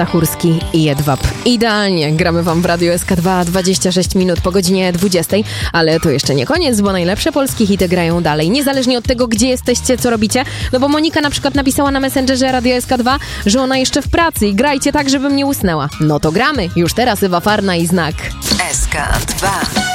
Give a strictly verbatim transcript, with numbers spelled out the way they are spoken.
Stachurski i Jedwab. Idealnie, gramy wam w Radio S K dwa, dwadzieścia sześć minut po godzinie dwudziestej, ale to jeszcze nie koniec, bo najlepsze polskie hity grają dalej, niezależnie od tego, gdzie jesteście, co robicie, no bo Monika na przykład napisała na Messengerze Radio S K dwa, że ona jeszcze w pracy i grajcie tak, żebym nie usnęła. No to gramy, już teraz Ewa Farna i Znak. S K dwa.